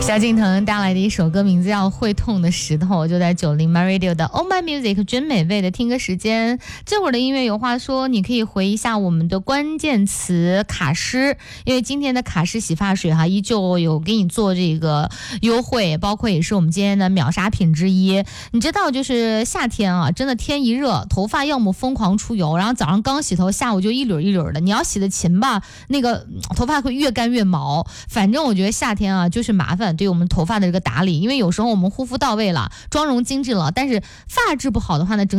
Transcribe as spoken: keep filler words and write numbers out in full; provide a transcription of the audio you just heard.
萧敬腾带来的一首歌名字叫《会痛的石头》，就在九零 My Radio 的 Oh My Music 真美味的听歌时间。这会儿的音乐有话说，你可以回一下我们的关键词卡诗，因为今天的卡诗洗发水哈依旧有给你做这个优惠，包括也是我们今天的秒杀品之一。你知道就是夏天啊，真的天一热，头发要么疯狂出油，然后早上刚洗头，下午就一缕一缕的。你要洗的勤吧，那个头发会越干越毛。反正我觉得夏天啊就是麻烦。对我们头发的这个打理，因为有时候我们护肤到位了，妆容精致了，但是发质不好的话呢，整